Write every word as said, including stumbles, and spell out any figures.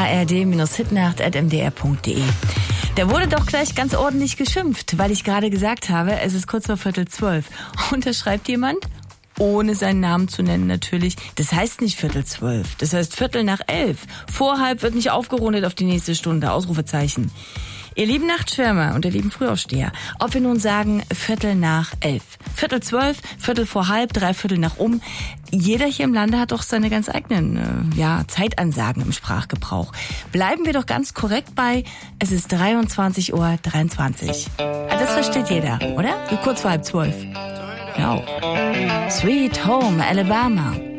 a r d hitnacht at m d r punkt d e. Da wurde doch gleich ganz ordentlich geschimpft, weil ich gerade gesagt habe, es ist kurz vor Viertel zwölf. Und da schreibt jemand, ohne seinen Namen zu nennen natürlich, das heißt nicht Viertel zwölf, das heißt Viertel nach elf. Vor halb wird nicht aufgerundet auf die nächste Stunde, Ausrufezeichen. Ihr lieben Nachtschwärmer und ihr lieben Frühaufsteher, ob wir nun sagen Viertel nach elf, Viertel zwölf, Viertel vor halb, drei Viertel nach um, jeder hier im Lande hat doch seine ganz eigenen äh, ja, Zeitansagen im Sprachgebrauch. Bleiben wir doch ganz korrekt bei, es ist dreiundzwanzig Uhr dreiundzwanzig. Ah, das versteht jeder, oder? Kurz vor halb zwölf. Ja. Sweet Home Alabama.